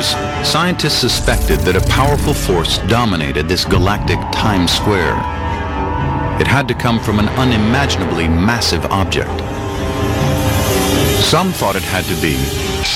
years, scientists suspected that a powerful force dominated this galactic Times Square. It had to come from an unimaginably massive object. Some thought it had to be